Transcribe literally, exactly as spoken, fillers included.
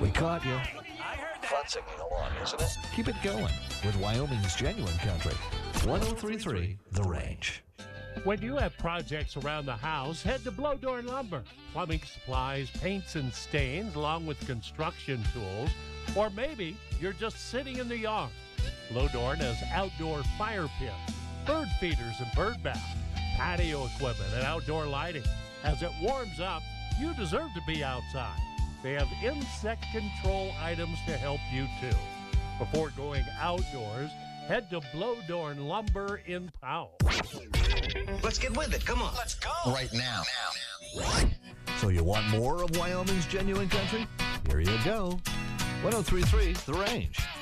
We caught you. Fun singing along, isn't it? Keep it going with Wyoming's Genuine Country. one oh three point three The Range. When you have projects around the house, head to Blow-Door Lumber. Plumbing supplies, paints and stains, along with construction tools. Or maybe you're just sitting in the yard. Blow-Door has outdoor fire pits, bird feeders and bird baths, patio equipment and outdoor lighting. As it warms up, you deserve to be outside. They have insect control items to help you too. Before going outdoors, head to Blow-Door Lumber in Powell. Let's get with it. Come on. Let's go. Right now. So you want more of Wyoming's Genuine Country? Here you go. one oh three point three The Range.